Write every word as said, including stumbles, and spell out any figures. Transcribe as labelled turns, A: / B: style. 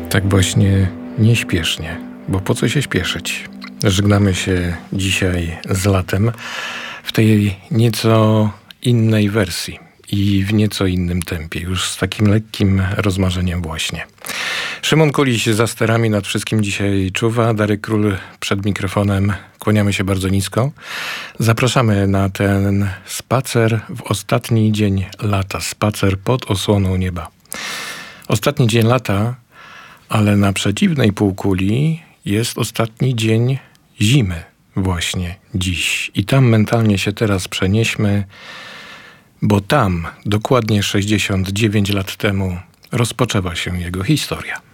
A: Tak właśnie nieśpiesznie, bo po co się śpieszyć? Żegnamy się dzisiaj z latem w tej nieco innej wersji i w nieco innym tempie, już z takim lekkim rozmarzeniem właśnie. Szymon Kuliś za sterami, nad wszystkim dzisiaj czuwa, Darek Król przed mikrofonem. Kłaniamy się bardzo nisko. Zapraszamy na ten spacer w ostatni dzień lata, spacer pod osłoną nieba. Ostatni dzień lata, ale na przeciwnej półkuli jest ostatni dzień zimy właśnie dziś. I tam mentalnie się teraz przenieśmy, bo tam dokładnie sześćdziesiąt dziewięć lat temu rozpoczęła się jego historia.